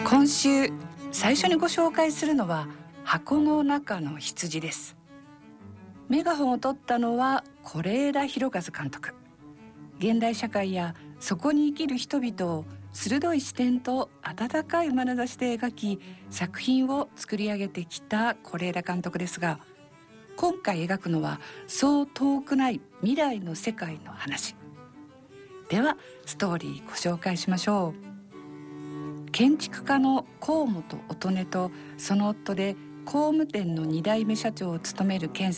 今週最初にご紹介するのは箱の中の羊です。メガホンを取ったのは是枝裕和監督。現代社会やそこに生きる人々を鋭い視点と温かい眼差しで描き、作品を作り上げてきた是枝監督ですが、今回描くのはそう遠くない未来の世界の話。ではストーリーご紹介しましょう。建築家の河本音音とその夫で工務店の2代目社長を務める健